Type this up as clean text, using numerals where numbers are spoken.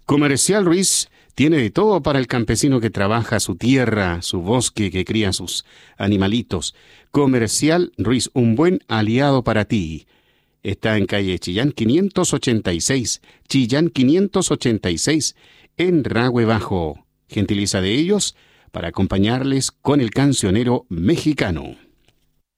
Comercial Ruiz tiene de todo para el campesino que trabaja su tierra, su bosque, que cría sus animalitos. Comercial Ruiz, un buen aliado para ti. Está en calle Chillán 586, Chillán 586, en Rahue Bajo. Gentiliza de ellos para acompañarles con el cancionero mexicano.